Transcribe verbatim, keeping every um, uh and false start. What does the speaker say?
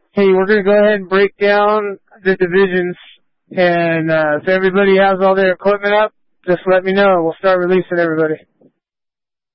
Hey, we're going to go ahead and break down the divisions, and uh, if everybody has all their equipment up, just let me know. We'll start releasing everybody.